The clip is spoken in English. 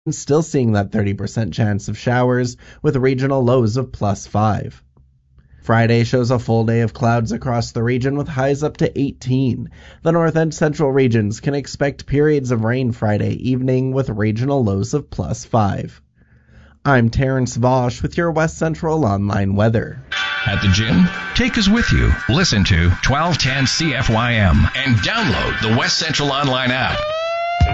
still seeing that 30% chance of showers with regional lows of +5. Friday shows a full day of clouds across the region with highs up to 18. The north and central regions can expect periods of rain Friday evening with regional lows of +5. I'm Terrence Vosch with your West Central Online weather. At the gym? Take us with you. Listen to 1210 CFYM and download the West Central Online app.